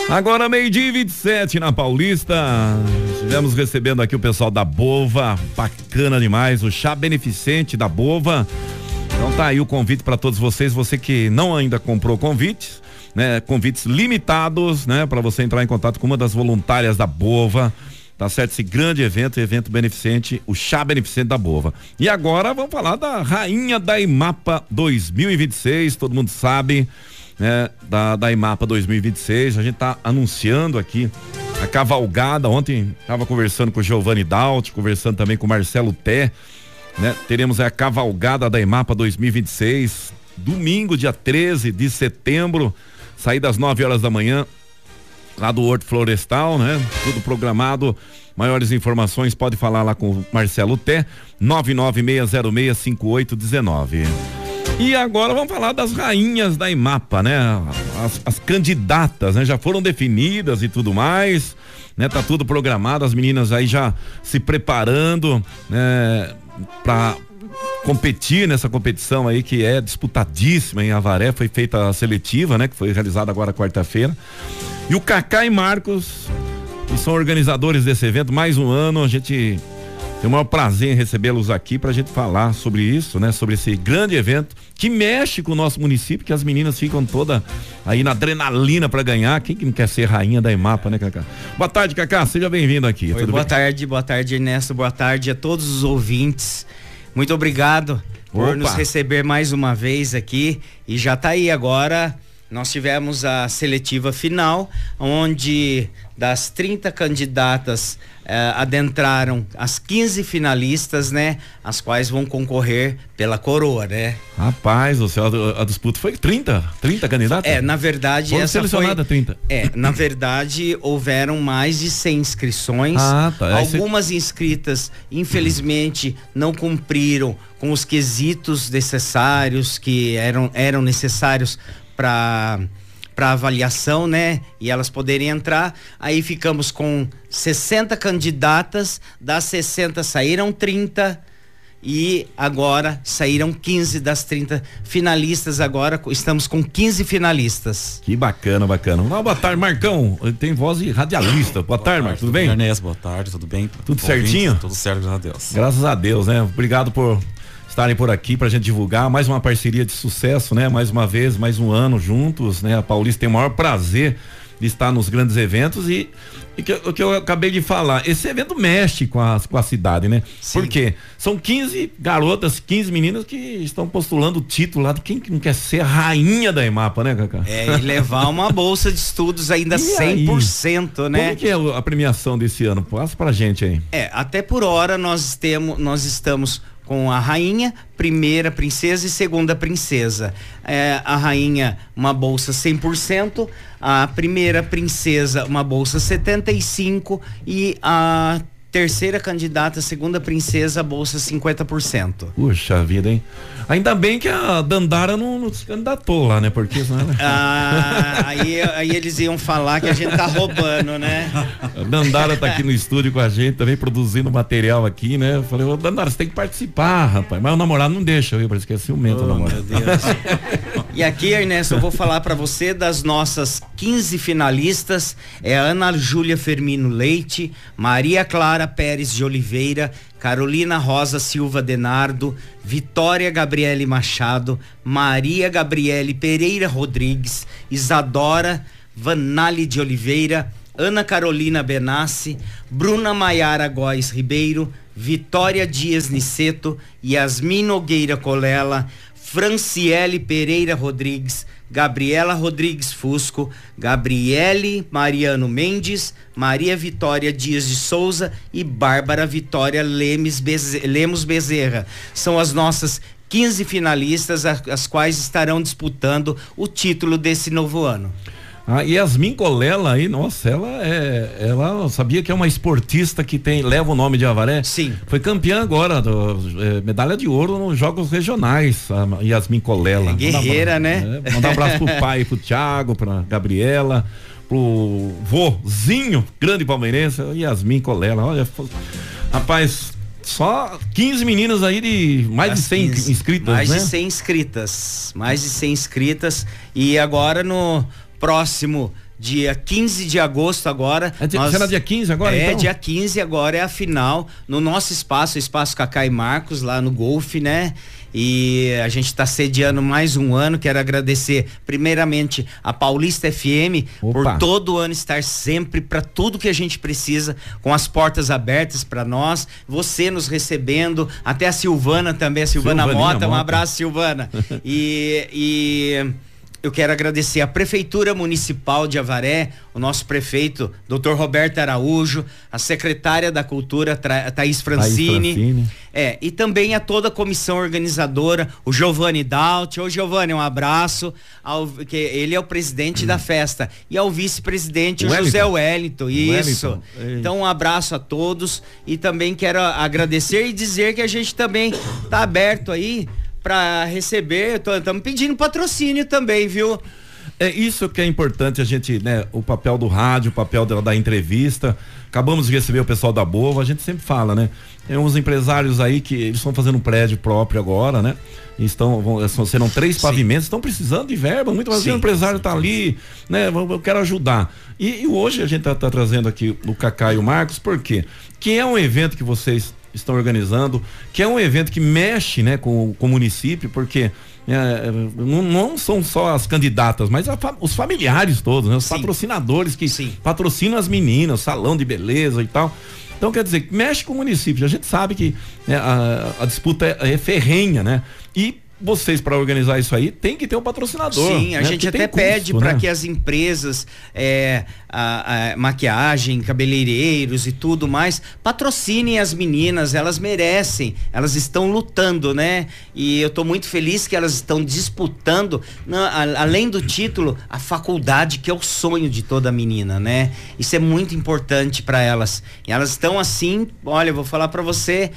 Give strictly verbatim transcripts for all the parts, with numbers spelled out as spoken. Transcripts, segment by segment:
Agora meio-dia e vinte e sete na Paulista. Estivemos recebendo aqui o pessoal da Bova, bacana demais, o chá beneficente da Bova. Então tá aí o convite para todos vocês, você que não ainda comprou convites, né? Convites limitados, né? Para você entrar em contato com uma das voluntárias da Bova. Tá certo? Esse grande evento, evento beneficente, o chá beneficente da Bova. E agora vamos falar da Rainha da Imapa dois mil e vinte e seis, todo mundo sabe, né? Da, da Imapa dois mil e vinte e seis, a gente tá anunciando aqui a cavalgada. Ontem tava conversando com o Giovanni Daut, conversando também com o Marcelo Té, né? Teremos a cavalgada da Imapa dois mil e vinte e seis, domingo, dia treze de setembro, saída às nove horas da manhã, lá do Horto Florestal, né? Tudo programado. Maiores informações pode falar lá com o Marcelo Té, nove nove seis zero seis cinco oito um nove. E agora vamos falar das rainhas da Imapa, né? As, as candidatas, né? Já foram definidas e tudo mais, né? Tá tudo programado, as meninas aí já se preparando, né? Pra competir nessa competição aí que é disputadíssima em Avaré. Foi feita a seletiva, né? Que foi realizada agora quarta-feira. E o Cacá e Marcos, que são organizadores desse evento, mais um ano, a gente tem o maior prazer em recebê-los aqui pra gente falar sobre isso, né? Sobre esse grande evento que mexe com o nosso município, que as meninas ficam toda aí na adrenalina pra ganhar. Quem que não quer ser rainha da Imapa, né, Cacá? Boa tarde, Cacá, seja bem-vindo aqui. Oi, Tudo boa bem? tarde, boa tarde, Ernesto, boa tarde a todos os ouvintes. Muito obrigado por Opa. nos receber mais uma vez aqui, e já tá aí agora. Nós tivemos a seletiva final, onde das trinta candidatas eh, adentraram as quinze finalistas, né? As quais vão concorrer pela coroa, né? Rapaz, o céu, a disputa foi trinta, trinta candidatos? É, na verdade, Foram essa selecionadas foi... trinta. É, na verdade, houveram mais de cem inscrições. Ah, tá. Algumas inscritas, infelizmente, não cumpriram com os quesitos necessários, que eram, eram necessários para para avaliação, né? E elas poderem entrar. Aí ficamos com sessenta candidatas, das sessenta saíram trinta e agora saíram quinze das trinta finalistas. Agora estamos com quinze finalistas. Que bacana, bacana. Ah, boa tarde, Marcão. Ele tem voz de radialista. Boa, boa tarde, Marcos. Tudo bem? Ernesto, boa tarde, tudo bem? Tudo certinho? Tudo certo, graças a Deus. Graças a Deus, né? Obrigado por estarem por aqui pra gente divulgar mais uma parceria de sucesso, né? Mais uma vez, mais um ano juntos, né? A Paulista tem o maior prazer de estar nos grandes eventos e o que, que eu acabei de falar, esse evento mexe com a, com a cidade, né? Sim. Por quê? São quinze garotas, quinze meninas que estão postulando o título lá de quem que não quer ser a rainha da Imapa, né, Cacá? É, e levar uma bolsa de estudos ainda cem por cento, né? Como que é a premiação desse ano? Passa pra gente aí. É, até por hora nós temos, nós estamos com a rainha, primeira princesa e segunda princesa. É, a rainha, uma bolsa cem por cento, a primeira princesa, uma bolsa setenta e cinco por cento e a terceira candidata, segunda princesa, bolsa cinquenta por cento. Puxa vida, hein? Ainda bem que a Dandara não, não se candidatou lá, né? Porque senão ela... ah, aí, aí eles iam falar que a gente tá roubando, né? A Dandara tá aqui no estúdio com a gente também, produzindo material aqui, né? Eu falei, ô Dandara, você tem que participar, rapaz. Mas o namorado não deixa, eu parece que é ciumento, oh, o namorado. Meu Deus. E aqui, Ernesto, eu vou falar pra você das nossas quinze finalistas. É a Ana Júlia Fermino Leite, Maria Clara Pérez de Oliveira, Carolina Rosa Silva Denardo, Vitória Gabriele Machado, Maria Gabriele Pereira Rodrigues, Isadora Vanali de Oliveira, Ana Carolina Benassi, Bruna Maiara Góes Ribeiro, Vitória Dias Niceto, Yasmin Nogueira Colela, Franciele Pereira Rodrigues, Gabriela Rodrigues Fusco, Gabriele Mariano Mendes, Maria Vitória Dias de Souza e Bárbara Vitória Lemes Beze- Lemos Bezerra. São as nossas quinze finalistas, as, as quais estarão disputando o título desse novo ano. Ah, Yasmin Colela aí, nossa, ela é, ela sabia que é uma esportista que tem, leva o nome de Avaré? Sim. Foi campeã agora, do, é, medalha de ouro nos Jogos Regionais, a Yasmin Colela. É guerreira, mandar, né? É, mandar um abraço pro pai, pro Thiago, pra Gabriela, pro vozinho, grande palmeirense, Yasmin Colela, olha, rapaz, só quinze meninas aí de mais As de cem quinze, inscritas, mais né? de cem inscritas, mais de cem inscritas, e agora no próximo dia quinze de agosto agora. É dia, nós, será dia quinze agora, É, então? dia quinze agora é a final no nosso espaço, o Espaço Cacá e Marcos, lá no Golfe, né? E a gente está sediando mais um ano. Quero agradecer primeiramente a Paulista F M Opa. por todo ano estar sempre para tudo que a gente precisa, com as portas abertas para nós, você nos recebendo, até a Silvana também, a Silvana Silvaninha Mota, um Mota. abraço, Silvana. e, e eu quero agradecer a Prefeitura Municipal de Avaré, o nosso prefeito, doutor Roberto Araújo, a secretária da Cultura, Tra- Thaís Francini, Thaís Francini. É, e também a toda a comissão organizadora, o Giovanni Daut. Ô Giovanni, um abraço, ao, que ele é o presidente Hum. da festa, e ao vice-presidente, o Wellington. José Wellington, isso. Wellington. Ei. Então, um abraço a todos, e também quero agradecer e dizer que a gente também tá aberto aí para receber, estamos pedindo patrocínio também, viu? É isso que é importante, a gente, né, o papel do rádio, o papel da, da entrevista. Acabamos de receber o pessoal da Bova, a gente sempre fala, né? Tem uns empresários aí que eles estão fazendo um prédio próprio agora, né? E estão, vão, são, serão três Sim. pavimentos, estão precisando de verba, muito mais. O empresário tá ali, né? Eu, eu quero ajudar. E, e hoje a gente tá, tá trazendo aqui o Cacá e o Marcos, por quê? Que é um evento que vocês estão organizando, que é um evento que mexe, né, com, com o município, porque é, não, não são só as candidatas, mas a, os familiares todos, né, os Sim. patrocinadores que Sim. patrocinam as meninas, salão de beleza e tal. Então, quer dizer, mexe com o município. A gente sabe que, né, a, a disputa é, é ferrenha, né? E vocês, para organizar isso aí, tem que ter um patrocinador. Sim, a né? gente Porque até tem pede custo, para né? que as empresas, é, a, a maquiagem, cabeleireiros e tudo mais, patrocinem as meninas, elas merecem, elas estão lutando, né? E eu tô muito feliz que elas estão disputando, na, a, além do título, a faculdade, que é o sonho de toda menina, né? Isso é muito importante para elas. E elas estão assim, olha, eu vou falar para você,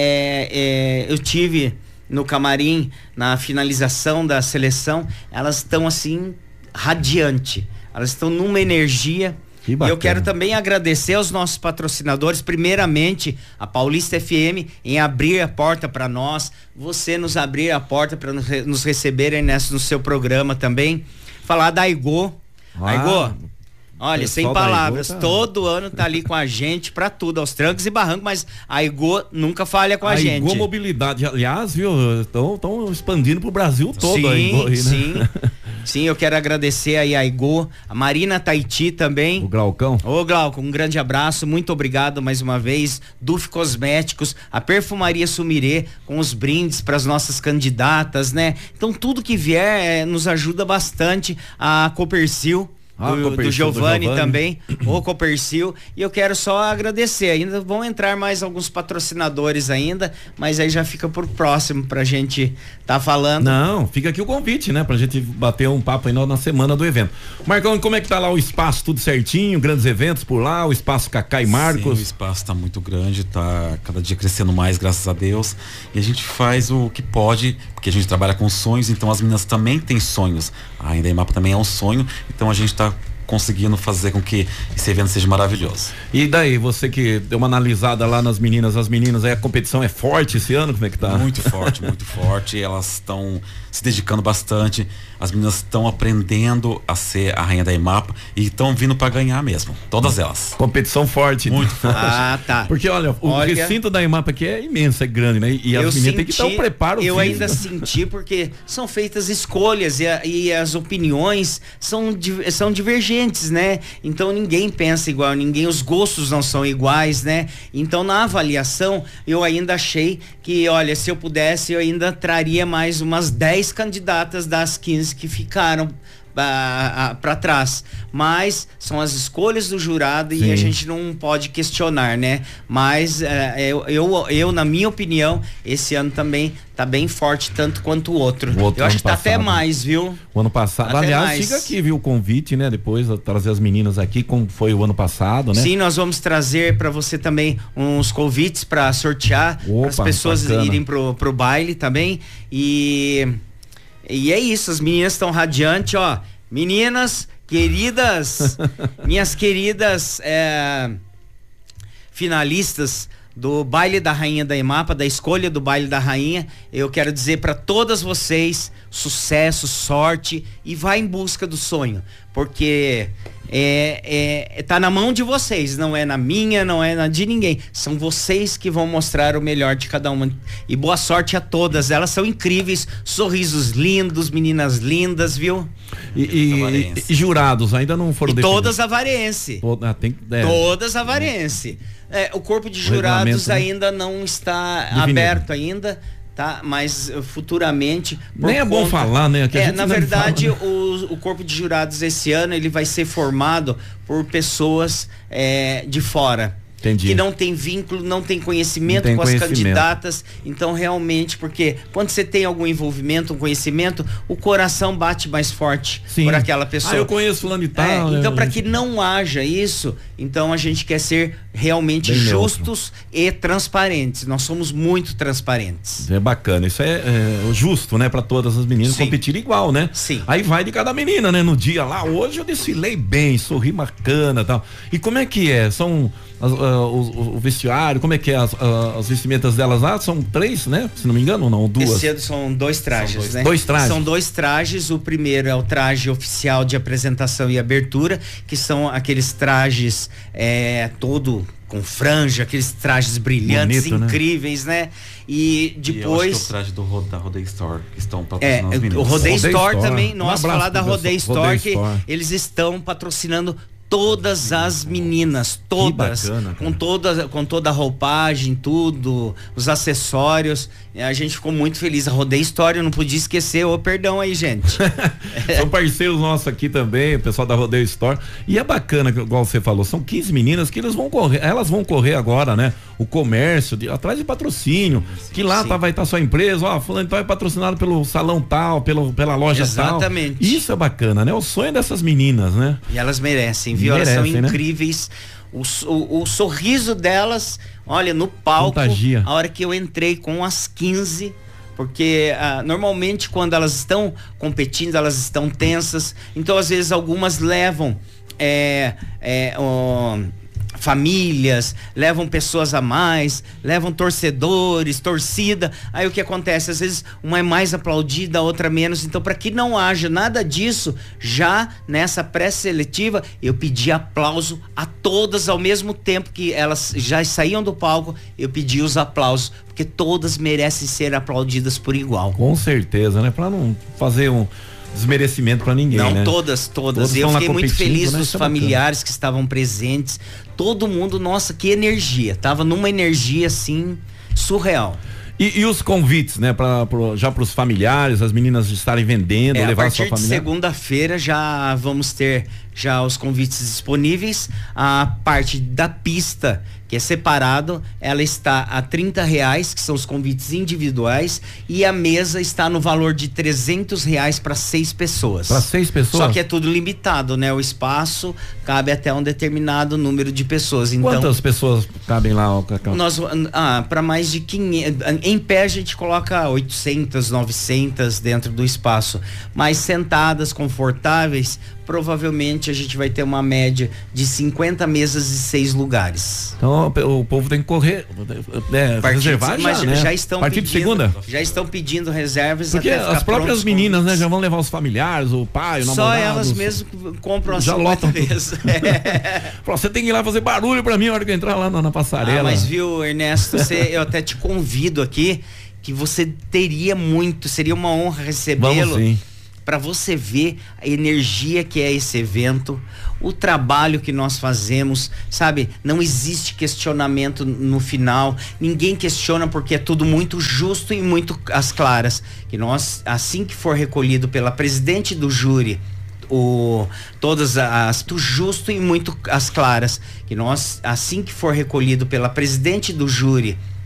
é, é, eu tive no camarim, na finalização da seleção, elas estão assim, radiante. Elas estão numa energia. Que E bacana. eu quero também agradecer aos nossos patrocinadores, primeiramente a Paulista F M, em abrir a porta para nós, você nos abrir a porta para nos, re- nos receberem nessa, no seu programa também. Falar da Aigo. Ah, Aigo, olha, pessoal sem da palavras, Aigo tá- todo ano tá ali com a gente pra tudo, aos trancos e barrancos, mas a Aigo nunca falha com a, a gente. Igor Mobilidade, aliás, viu, estão expandindo pro Brasil todo. Sim, a Igor aí, né? sim. Sim, eu quero agradecer aí a Aigo, a Marina Taiti também. O Glaucão. Ô Glauco, um grande abraço, muito obrigado mais uma vez. Duf Cosméticos, a Perfumaria Sumirê, com os brindes para as nossas candidatas, né? Então tudo que vier eh, nos ajuda bastante. A Copercil. Ah, Do, Copercil, do Giovanni do Giovanni. também, o Copercil, e eu quero só agradecer. Ainda vão entrar mais alguns patrocinadores ainda, mas aí já fica por próximo pra gente tá falando. Não, fica aqui o convite, né? Pra gente bater um papo aí na, na semana do evento. Marcão, como é que tá lá o espaço? Tudo certinho? Grandes eventos por lá? O espaço Cacá e Marcos? Sim, o espaço tá muito grande, tá cada dia crescendo mais, graças a Deus. E a gente faz o que pode, porque a gente trabalha com sonhos, então as meninas também têm sonhos. A Indemapa também é um sonho, então a gente tá conseguindo fazer com que esse evento seja maravilhoso. E daí, você que deu uma analisada lá nas meninas, as meninas, aí a competição é forte esse ano? Como é que tá? Muito forte, muito forte. Elas estão se dedicando bastante. As meninas estão aprendendo a ser a rainha da Imapa e estão vindo para ganhar mesmo. Todas elas. Competição forte. Muito forte. Ah, tá. Porque olha, o Olha, recinto da Imapa aqui é imenso, é grande, né? E as eu meninas têm que senti- dar um preparo Eu físico. ainda senti, porque são feitas escolhas e, a- e as opiniões são, di- são divergentes, né? Então ninguém pensa igual, ninguém, os gostos não são iguais, né? Então na avaliação eu ainda achei que, olha, se eu pudesse eu ainda traria mais umas dez candidatas das quinze que ficaram para trás, mas são as escolhas do jurado Sim. e a gente não pode questionar, né? Mas é, eu, eu, eu, na minha opinião, esse ano também tá bem forte, tanto quanto o outro. O outro eu acho ano que tá até passado. mais, viu? O ano passado. Até Aliás, mais. fica aqui, viu, o convite, né? Depois a trazer as meninas aqui, como foi o ano passado, né? Sim, nós vamos trazer para você também uns convites para sortear, Opa, para as pessoas bacana. irem pro, pro baile também. E e é isso, as meninas estão radiantes, ó. Meninas queridas, minhas queridas é, finalistas do baile da rainha da Imapa, da escolha do baile da rainha, eu quero dizer para todas vocês sucesso, sorte e vá em busca do sonho, porque é, é, tá na mão de vocês, não é na minha, não é na de ninguém. São vocês que vão mostrar o melhor de cada uma. E boa sorte a todas, elas são incríveis, sorrisos lindos, meninas lindas, viu? E, e, e jurados ainda não foram e definidos? Todas avarense. Ah, tem, é. Todas avarense. É, o corpo de jurados né? ainda não está Definido. aberto ainda, tá? Mas uh, futuramente... Nem é bom falar, né? Que a é, gente na não verdade, fala, né? o, o corpo de jurados esse ano, ele vai ser formado por pessoas é, de fora. Entendi. Que não tem vínculo, não tem conhecimento não tem com conhecimento. as candidatas. Então, realmente, porque quando você tem algum envolvimento, um conhecimento, o coração bate mais forte Sim. por aquela pessoa. Ah, eu conheço fulano e tal. É, né? então, para que não haja isso, então a gente quer ser realmente Bem justos neutro. E transparentes. Nós somos muito transparentes. É bacana, isso é, é justo, né? Para todas as meninas Sim. competirem igual, né? Sim. Aí vai de cada menina, né? No dia lá, hoje eu desfilei bem, sorri bacana e tal. E como é que é? São as, uh, o, o vestiário, como é que é as, uh, as vestimentas delas lá? São três, né? Se não me engano, ou não? Duas? Esse ano são dois trajes, são dois, né? Dois trajes? São dois trajes. O primeiro é o traje oficial de apresentação e abertura, que são aqueles trajes é, todo com franja, aqueles trajes brilhantes, bonito, incríveis, né? né? E depois... E eu acho que é o traje do Roda, da Roday Store, que estão patrocinando é, as meninas. o Roday Store, Store também, um nós falar da Roday Store, que Store. Eles estão patrocinando todas as meninas, todas, bacana, com toda com toda a roupagem, tudo, os acessórios. A gente ficou muito feliz. A Roday Store, eu não podia esquecer. Ô, perdão aí, gente. São parceiros nossos aqui também, o pessoal da Roday Store. E é bacana, igual você falou, são quinze meninas que eles vão correr, elas vão correr agora, né? O comércio, de, atrás de patrocínio, que lá tá, vai estar tá sua empresa, ó, fulano então é patrocinado pelo salão tal, pelo, pela loja Exatamente. tal. Isso é bacana, né? O sonho dessas meninas, né? E elas merecem, viu? Merecem, elas são incríveis. Né? O, o, o sorriso delas, olha, no palco, Contagia. A hora que eu entrei com as quinze, porque ah, normalmente quando elas estão competindo, elas estão tensas, então às vezes algumas levam é, é, oh, famílias, levam pessoas a mais, levam torcedores, torcida. Aí o que acontece? Às vezes uma é mais aplaudida, a outra menos. Então, para que não haja nada disso, já nessa pré-seletiva, eu pedi aplauso a todas ao mesmo tempo que elas já saíam do palco, eu pedi os aplausos, porque todas merecem ser aplaudidas por igual. Com certeza, né? Para não fazer um desmerecimento para ninguém, não, né? todas, todas. E eu fiquei muito feliz, né? Dos familiares bacana. Que estavam presentes. Todo mundo, nossa, que energia. Tava numa energia, assim, surreal. E, e os convites, né? Pra, pro, já para os familiares, as meninas estarem vendendo, é, levar a sua família? A partir de segunda-feira já vamos ter já os convites disponíveis. A parte da pista, que é separado, ela está a trinta reais, que são os convites individuais, e a mesa está no valor de trezentos reais para seis pessoas. Para seis pessoas? Só que é tudo limitado, né? O espaço cabe até um determinado número de pessoas. Então, quantas pessoas cabem lá, Cacau? Nós, ah, para mais de quinhentos, em pé a gente coloca oitocentas, novecentas dentro do espaço, mas sentadas, confortáveis, provavelmente a gente vai ter uma média de cinquenta mesas e seis lugares. Então o povo tem que correr, é, Partir reservar de, já, mas né? já estão a partir pedindo, de segunda? Já estão pedindo reservas. Porque até as próprias meninas, né, já vão levar os familiares, o pai, o Só namorado. Só elas mesmo compram as já lotam mesas. É. Você tem que ir lá fazer barulho pra mim na hora que eu entrar lá na, na passarela. Ah, mas viu, Ernesto, você, eu até te convido aqui, que você teria muito, seria uma honra recebê-lo. Vamos sim. Para você ver a energia que é esse evento, o trabalho que nós fazemos, sabe? Não existe questionamento no final, ninguém questiona porque é tudo muito justo e muito às claras. Que nós, assim que for recolhido pela presidente do júri, o, todas as, muito justo e muito às claras, que nós, assim que for recolhido pela presidente do júri,